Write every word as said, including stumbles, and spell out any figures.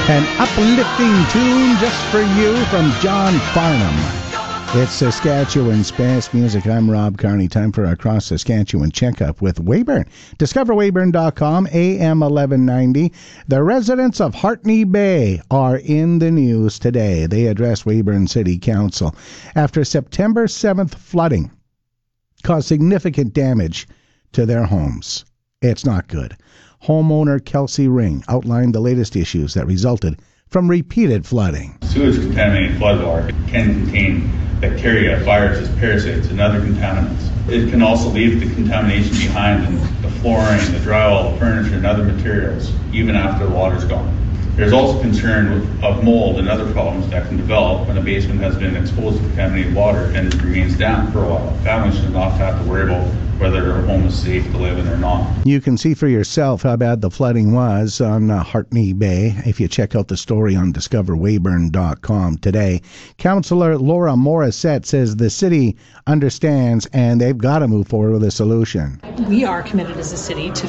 An uplifting tune just for you from John Farnham. It's Saskatchewan's best music. I'm Rob Carney. Time for our Cross Saskatchewan checkup with Weyburn. Discover Weyburn dot com, A M eleven ninety. The residents of Hartney Bay are in the news today. They addressed Weyburn City Council after September seventh flooding caused significant damage to their homes. It's not good. Homeowner Kelsey Ring outlined the latest issues that resulted from repeated flooding. Sewage-contaminated floodwater can contain bacteria, viruses, parasites, and other contaminants. It can also leave the contamination behind in the flooring, the drywall, the furniture, and other materials, even after the water's gone. There's also concern of mold and other problems that can develop when a basement has been exposed to contaminated water and remains damp for a while. Families should not have to worry about whether their home is safe to live in or not. You can see for yourself how bad the flooding was on uh, Hartney Bay if you check out the story on Discover Weyburn dot com today. Councillor Laura Morissette says the city understands and they've got to move forward with a solution. We are committed as a city to